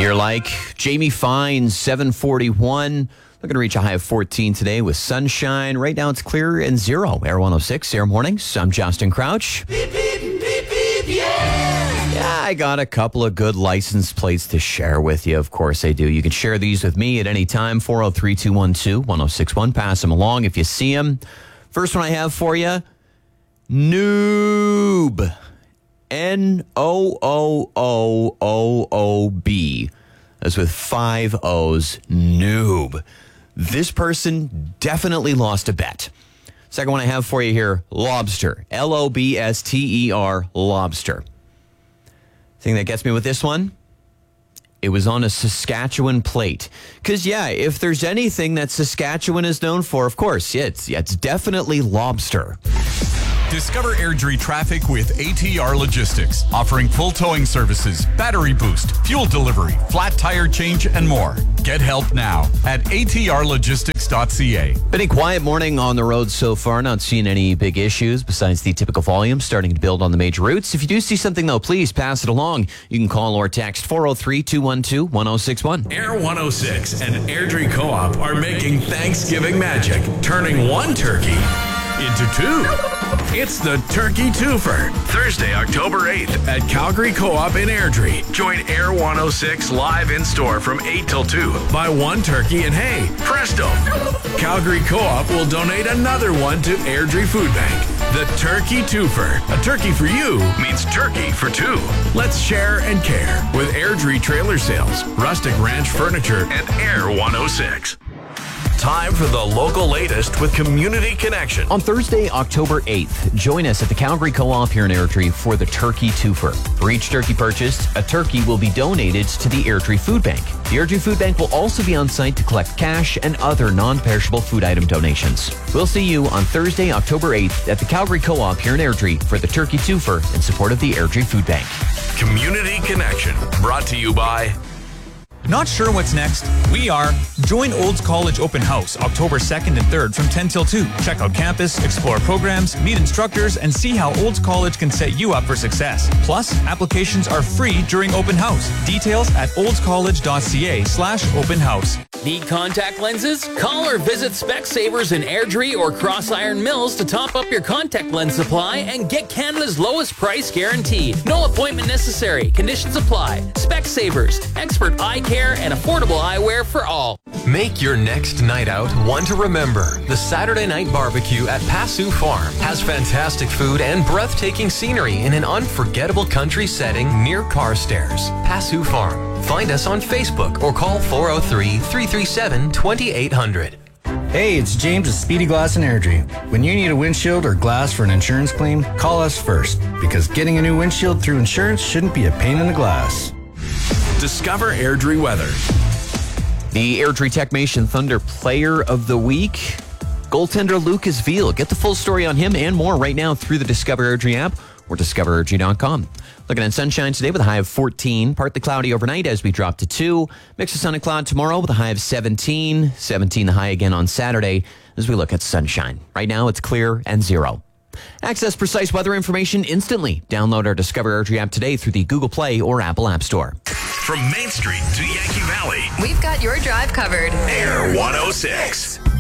You're like Jamie Fine, 741. Looking to reach a high of 14 today with sunshine. Right now it's clear and 0. Air 106, Air Mornings. I'm Justin Crouch. Beep, beep, beep, beep, yeah, I got a couple of good license plates to share with you. Of course I do. You can share these with me at any time. 403-212-1061. Pass them along if you see them. First one I have for you, Noob. Noooob. That's with 5 O's. Noob. This person definitely lost a bet. Second one I have for you here, Lobster. Lobster. Lobster. Thing that gets me with this one, it was on a Saskatchewan plate. Because, yeah, if there's anything that Saskatchewan is known for, of course, it's definitely lobster. Discover Airdrie traffic with ATR Logistics, offering full towing services, battery boost, fuel delivery, flat tire change, and more. Get help now at atrlogistics.ca. Been a quiet morning on the road so far. Not seeing any big issues besides the typical volume starting to build on the major routes. If you do see something, though, please pass it along. You can call or text 403-212-1061. Air 106 and Airdrie Co-op are making Thanksgiving magic, turning one turkey into 2. It's the Turkey Twofer, Thursday, October 8th at Calgary Co-op in Airdrie. Join Air 106 live in store from 8 till 2. Buy one turkey and hey, presto! Calgary Co-op will donate another one to Airdrie Food Bank. The Turkey Twofer. A turkey for you means turkey for 2. Let's share and care with Airdrie Trailer Sales, Rustic Ranch Furniture, and Air 106. Time for the local latest with Community Connection. On Thursday, October 8th, join us at the Calgary Co-op here in Airdrie for the Turkey Twofer. For each turkey purchased, a turkey will be donated to the Airdrie Food Bank. The Airdrie Food Bank will also be on site to collect cash and other non-perishable food item donations. We'll see you on Thursday, October 8th at the Calgary Co-op here in Airdrie for the Turkey Twofer in support of the Airdrie Food Bank. Community Connection, brought to you by... Not sure what's next? We are. Join Olds College Open House October 2nd and 3rd from 10 till 2. Check out campus, explore programs, meet instructors, and see how Olds College can set you up for success. Plus, applications are free during open house. Details at oldscollege.ca/open house. Need contact lenses? Call or visit Specsavers in Airdrie or Cross Iron Mills to top up your contact lens supply and get Canada's lowest price guarantee. No appointment necessary. Conditions apply. Specsavers, expert eye care and affordable eyewear for all. Make your next night out one to remember. The Saturday Night Barbecue at Passu Farm has fantastic food and breathtaking scenery in an unforgettable country setting near Carstairs. Passu Farm. Find us on Facebook or call 403-337-2800. Hey, it's James at Speedy Glass in Airdrie. When you need a windshield or glass for an insurance claim, call us first, because getting a new windshield through insurance shouldn't be a pain in the glass. Discover Airdrie weather. The Airdrie Techmation Thunder Player of the Week, goaltender Lucas Veal. Get the full story on him and more right now through the Discover Airdrie app or discoverairdrie.com. Looking at sunshine today with a high of 14. Partly cloudy overnight as we drop to 2. Mix of sun and cloud tomorrow with a high of 17. 17 the high again on Saturday as we look at sunshine. Right now it's clear and 0. Access precise weather information instantly. Download our Discover Airdrie app today through the Google Play or Apple App Store. From Main Street to Yankee Valley, we've got your drive covered. Air 106.